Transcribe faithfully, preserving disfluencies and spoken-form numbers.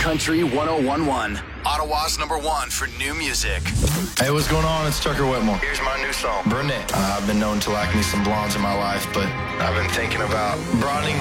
Country one oh one point one. Ottawa's number one for new music. Hey, what's going on? It's Tucker Whitmore. Here's my new song, Brunette. Uh, I've been known to like me some blondes in my life, but I've been thinking about broadening